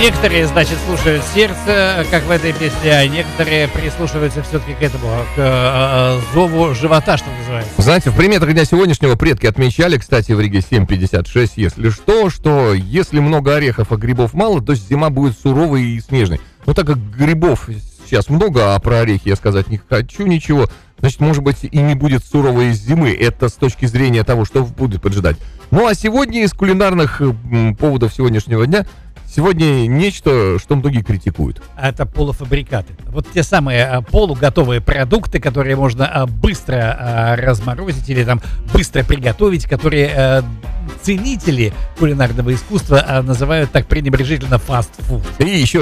Некоторые, значит, слушают сердце, как в этой песне, а некоторые прислушиваются все-таки к этому, к зову живота, что называется. Знаете, в приметах дня сегодняшнего предки отмечали, кстати, в Риге 7:56, если что если много орехов, а грибов мало, то зима будет суровой и снежной. Но так как грибов сейчас много, а про орехи я сказать не хочу ничего, значит, может быть, и не будет суровой зимы. Это с точки зрения того, что будет поджидать. Ну, а сегодня из кулинарных поводов сегодняшнего дня, сегодня нечто, что многие критикуют. Это полуфабрикаты. Вот те самые полуготовые продукты, которые можно быстро разморозить или там быстро приготовить, которые ценители кулинарного искусства называют так пренебрежительно фастфуд. И еще